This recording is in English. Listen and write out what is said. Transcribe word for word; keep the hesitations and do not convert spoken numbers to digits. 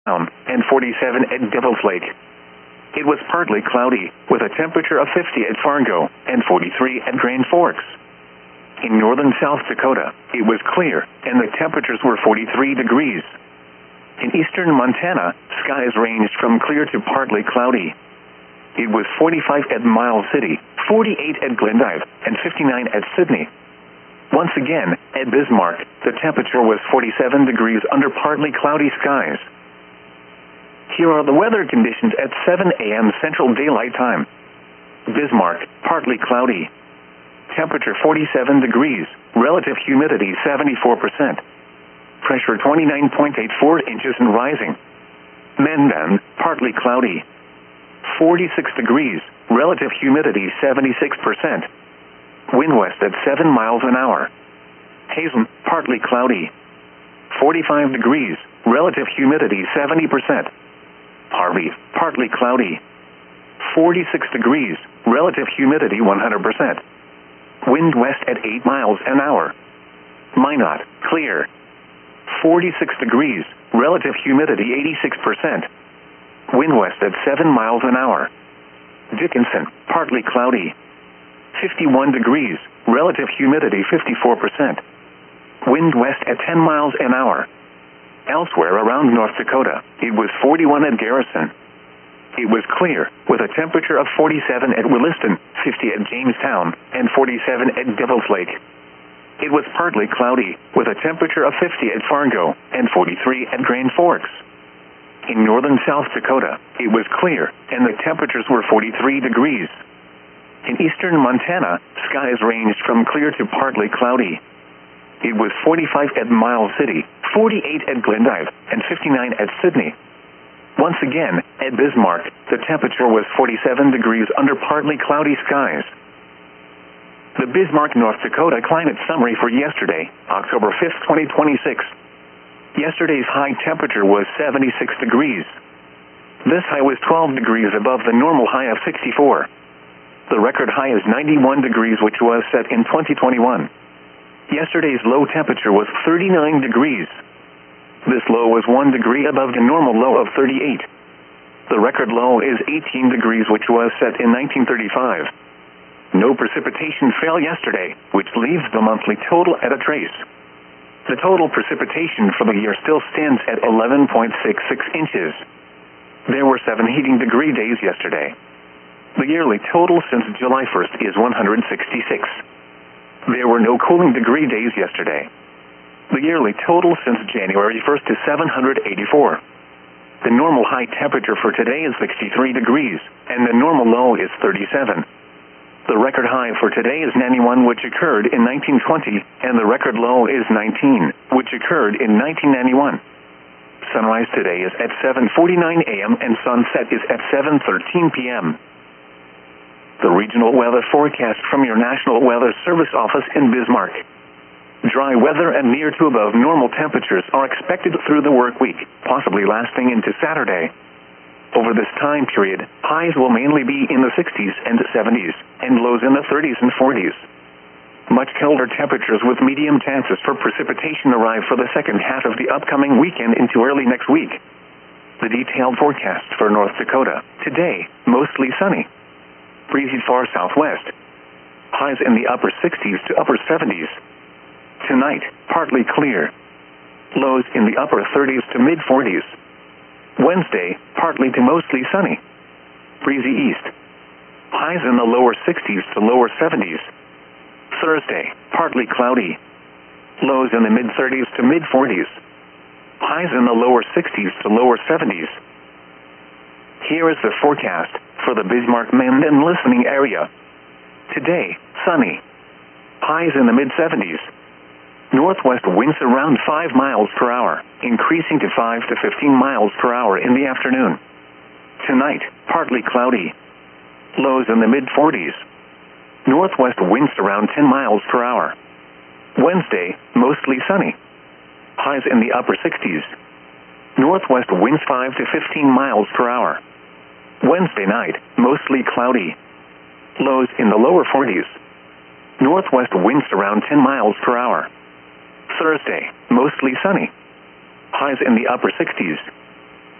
and forty-seven at Devil's Lake. It was partly cloudy, with a temperature of fifty at Fargo and forty-three at Grand Forks. In northern South Dakota, it was clear, and the temperatures were forty-three degrees. In eastern Montana, skies ranged from clear to partly cloudy. It was forty-five at Miles City, forty-eight at Glendive, and fifty-nine at Sydney. Once again, at Bismarck, the temperature was forty-seven degrees under partly cloudy skies. Here are the weather conditions at seven a m Central Daylight Time. Bismarck, partly cloudy. Temperature forty-seven degrees, relative humidity seventy-four percent. Pressure twenty-nine point eight four inches and rising. Mandan, partly cloudy. forty-six degrees, relative humidity seventy-six percent. Wind west at seven miles an hour. Hazen, partly cloudy. forty-five degrees, relative humidity seventy percent. Harvey, partly cloudy. forty-six degrees, relative humidity one hundred percent. Wind west at eight miles an hour. Minot, clear. forty-six degrees, relative humidity eighty-six percent. Wind west at seven miles an hour. Dickinson, partly cloudy. fifty-one degrees, relative humidity fifty-four percent. Wind west at ten miles an hour. Elsewhere around North Dakota, it was forty-one at Garrison. It was clear, with a temperature of forty-seven at Williston, fifty at Jamestown, and forty-seven at Devil's Lake. It was partly cloudy, with a temperature of fifty at Fargo, and forty-three at Grand Forks. In northern South Dakota, it was clear, and the temperatures were forty-three degrees. In eastern Montana, skies ranged from clear to partly cloudy. It was forty-five at Miles City, forty-eight at Glendive, and fifty-nine at Sydney. Once again, at Bismarck, the temperature was forty-seven degrees under partly cloudy skies. The Bismarck, North Dakota climate summary for yesterday, October fifth, twenty twenty-six. Yesterday's high temperature was seventy-six degrees. This high was twelve degrees above the normal high of sixty-four. The record high is ninety-one degrees, which was set in twenty twenty-one. Yesterday's low temperature was thirty-nine degrees. This low was one degree above the normal low of thirty-eight. The record low is eighteen degrees, which was set in nineteen thirty-five. No precipitation fell yesterday, which leaves the monthly total at a trace. The total precipitation for the year still stands at eleven point six six inches. There were seven heating degree days yesterday. The yearly total since July first is one hundred sixty-six. There were no cooling degree days yesterday. The yearly total since January first is seven hundred eighty-four. The normal high temperature for today is sixty-three degrees, and the normal low is thirty-seven. The record high for today is ninety-one, which occurred in nineteen twenty, and the record low is nineteen, which occurred in nineteen ninety-one. Sunrise today is at seven forty-nine a m and sunset is at seven thirteen p m The regional weather forecast from your National Weather Service office in Bismarck. Dry weather and near to above normal temperatures are expected through the work week, possibly lasting into Saturday. Over this time period, highs will mainly be in the sixties and seventies, and lows in the thirties and forties. Much colder temperatures with medium chances for precipitation arrive for the second half of the upcoming weekend into early next week. The detailed forecast for North Dakota. Today, mostly sunny. Breezy far southwest. Highs in the upper sixties to upper seventies. Tonight, partly clear. Lows in the upper thirties to mid forties. Wednesday, partly to mostly sunny. Breezy east. Highs in the lower sixties to lower seventies. Thursday, partly cloudy. Lows in the mid thirties to mid forties. Highs in the lower sixties to lower seventies. Here is the forecast for the Bismarck-Mandan listening area. Today, sunny. Highs in the mid seventies. Northwest winds around five miles per hour, increasing to five to fifteen miles per hour in the afternoon. Tonight, partly cloudy. Lows in the mid forties. Northwest winds around ten miles per hour. Wednesday, mostly sunny. Highs in the upper sixties. Northwest winds five to fifteen miles per hour. Wednesday night, mostly cloudy. Lows in the lower forties. Northwest winds around ten miles per hour. Thursday, mostly sunny. Highs in the upper sixties.